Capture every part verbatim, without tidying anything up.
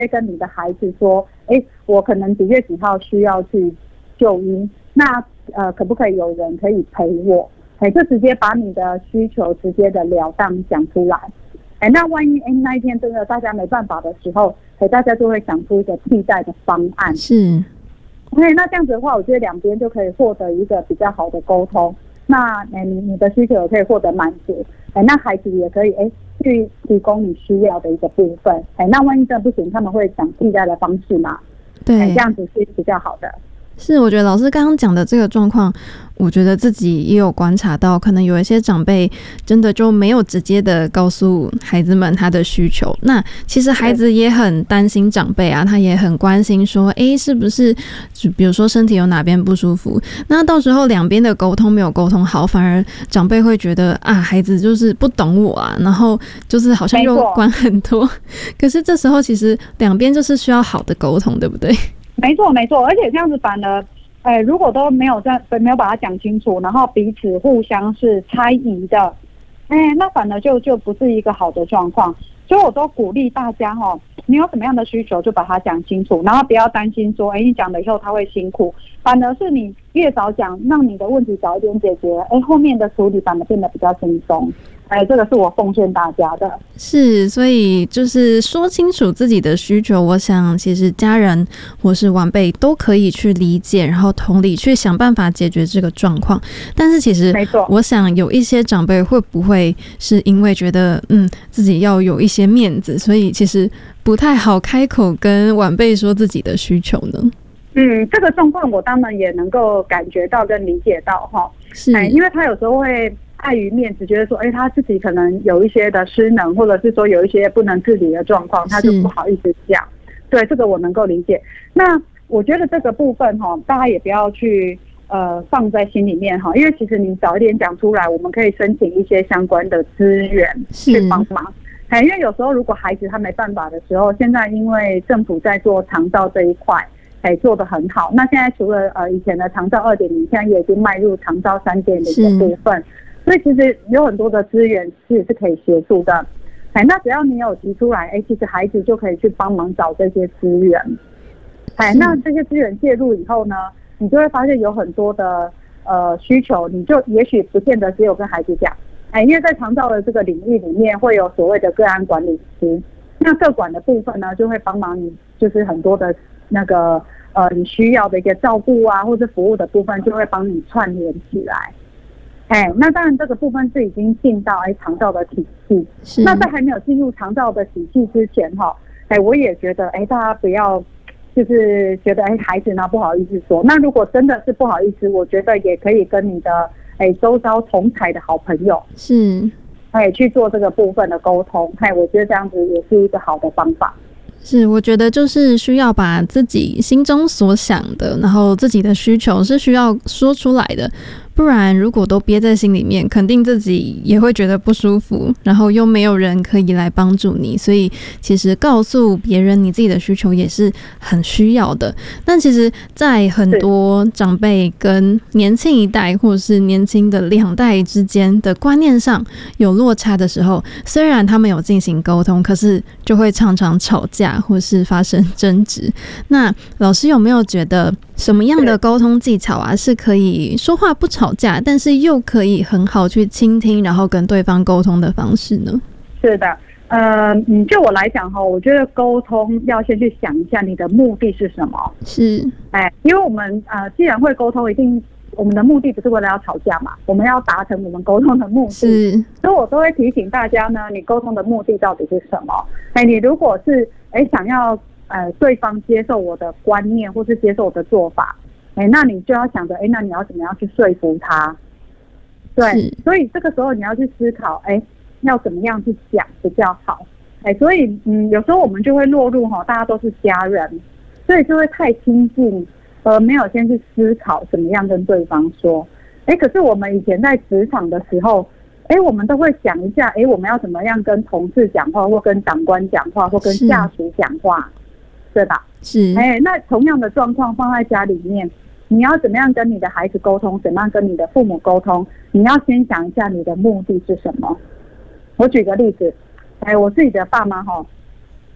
跟你的孩子说，哎，我可能几月几号需要去就医，那呃可不可以有人可以陪我？哎，就直接把你的需求直接的了当讲出来。哎，那万一哎那一天真的大家没办法的时候，哎，大家就会想出一个替代的方案。 是。 OK， 那这样子的话，我觉得两边就可以获得一个比较好的沟通。那哎，你你的需求也可以获得满足。哎，那孩子也可以哎去提供你需要的一个部分。哎，那万一真的不行，他们会想替代的方式嘛？ 对， 哎，这样子是比较好的。 是，我觉得老师刚刚讲的这个状况，我觉得自己也有观察到，可能有一些长辈真的就没有直接的告诉孩子们他的需求。那其实孩子也很担心长辈啊，他也很关心说，诶，是不是比如说身体有哪边不舒服？那到时候两边的沟通没有沟通好，反而长辈会觉得啊，孩子就是不懂我啊，然后就是好像又管很多。可是这时候其实两边就是需要好的沟通，对不对？ 没错没错，而且这样子反而，哎，如果都没有在没有把它讲清楚，然后彼此互相是猜疑的，哎，那反而就就不是一个好的状况。所以我都鼓励大家哈，你有什么样的需求就把它讲清楚，然后不要担心说，哎，你讲了以后他会辛苦，反而是你越早讲，让你的问题早一点解决，哎，后面的处理反而变得比较轻松。哎，这个是我奉劝大家的。 是，所以就是说清楚自己的需求，我想其实家人或是晚辈都可以去理解，然后同理去想办法解决这个状况。但是其实我想有一些长辈会不会是因为觉得嗯自己要有一些面子，所以其实不太好开口跟晚辈说自己的需求呢？ 嗯，这个状况我当然也能够感觉到跟理解到哈， 是、 哎，因为他有时候会碍于面子，觉得说，哎，他自己可能有一些的失能，或者是说有一些不能自理的状况，他就不好意思讲。对，这个我能够理解。那我觉得这个部分哈，大家也不要去呃放在心里面哈，因为其实你早一点讲出来，我们可以申请一些相关的资源去帮忙。哎，因为有时候如果孩子他没办法的时候，现在因为政府在做长照这一块，哎，做得很好。那现在除了呃以前的长照二点零，现在也已经迈入长照三点零的部分。所以其实有很多的资源是是可以协助的，哎，那只要你有提出来，哎，其实孩子就可以去帮忙找这些资源，哎，那这些资源介入以后呢，你就会发现有很多的呃需求，你就也许不见得只有跟孩子讲，哎，因为在长照的这个领域里面会有所谓的个案管理师，那个管的部分呢就会帮忙你，就是很多的那个呃你需要的一个照顾啊或者服务的部分就会帮你串联起来。哎，那当然这个部分是已经进到哎长照的体系，那在还没有进入长照的体系之前哈，哎，我也觉得哎大家不要就是觉得哎孩子呢不好意思说，那如果真的是不好意思，我觉得也可以跟你的哎周遭同侪的好朋友是哎去做这个部分的沟通，哎，我觉得这样子也是一个好的方法。 是，我觉得就是需要把自己心中所想的，然后自己的需求是需要说出来的，不然如果都憋在心里面，肯定自己也会觉得不舒服，然后又没有人可以来帮助你，所以其实告诉别人你自己的需求也是很需要的。但其实在很多长辈跟年轻一代或是年轻的两代之间的观念上有落差的时候，虽然他们有进行沟通，可是就会常常吵架或是发生争执。那老师有没有觉得什么样的沟通技巧啊是可以说话不吵架，但是又可以很好去倾听，然后跟对方沟通的方式呢？ 是的，呃，嗯，就我来讲哈，我觉得沟通要先去想一下你的目的是什么。 是， 哎，因为我们呃，既然会沟通，一定我们的目的不是为了要吵架嘛，我们要达成我们沟通的目的。 是， 所以我都会提醒大家呢，你沟通的目的到底是什么？哎，你如果是哎想要呃对方接受我的观念，或是接受我的做法。哎，那你就要想着，哎，那你要怎么样去说服他？对，所以这个时候你要去思考，哎，要怎么样去讲比较好？哎，所以嗯，有时候我们就会落入哈，大家都是家人，所以就会太亲近，呃，没有先去思考怎么样跟对方说。哎，可是我们以前在职场的时候，哎，我们都会想一下，哎，我们要怎么样跟同事讲话，或跟长官讲话，或跟下属讲话，对吧？ 是， 哎，那同样的状况放在家里面，你要怎么样跟你的孩子沟通，怎么样跟你的父母沟通，你要先想一下你的目的是什么。我举个例子，哎，我自己的爸妈哈，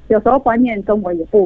有时候观念跟我也不